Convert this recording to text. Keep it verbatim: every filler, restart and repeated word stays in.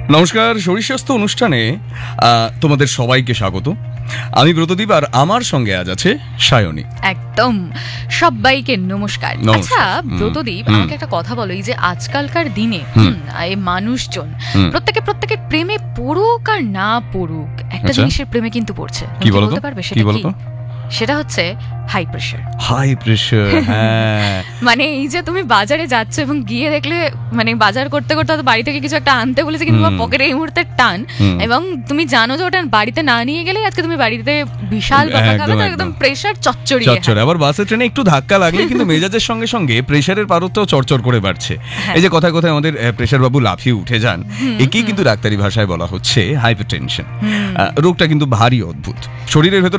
নমস্কার, শরীর স্বাস্থ্য অনুষ্ঠানে আহ, তোমাদের সবাইকে স্বাগত। আমি ব্রতদীপ, আর আমার সঙ্গে আজ আছে সায়নী। একদম সবাইকে নমস্কার। নমস্কার। আচ্ছা ব্রতদীপ, হুম। আমাকে একটা কথা বলো, এই যে আজকালকার দিনে হুম। হুম, এই মানুষজন হুম। প্রত্যেকে প্রত্যেকে প্রেমে পড়ুক আর না পড়ুক, একটা আচ্ছা। জিনিসের প্রেমে কিন্তু পড়ছে। তুমি কি বলতো? বলতে পারবে কি সেটা কি? বলতো? সেটা হচ্ছে হাই প্রেশার। High pressure. হ্যাঁ, মানে এই যে তুমি বাজারে যাচ্ছ এবং গিয়ে দেখলে, মানে বাজার করতে করতে হয়তো বাড়ি থেকে কিছু একটা আনতে বলেছে, কিন্তু হুম। তোমার পকেটে এই মুহূর্তে টান, হুম। এবং তুমি জানো যে ওটা বাড়িতে না নিয়ে গেলে আজকে তুমি বাড়িতে বিশাল বকা খাবে, একদম, তো একদম। একদম প্রেশার চচ্চড়িয়ে চচ্চড়ে। আবার বাসে ট্রেনে একটু ধাক্কা লাগলে কিন্তু মেজাজের সঙ্গে সঙ্গে প্রেশারের পারদটাও চড়চড় করে বাড়ছে। হ্যাঁ। এই যে কথায় কথায় আমাদের প্রেশার বাবু লাফিয়ে উঠে যান, একেই কিন্তু ডাক্তারি ভাষায় বলা হচ্ছে হাইপারটেনশন। রোগটা কিন্তু ভারী অদ্ভুত। শরীরের ভেতর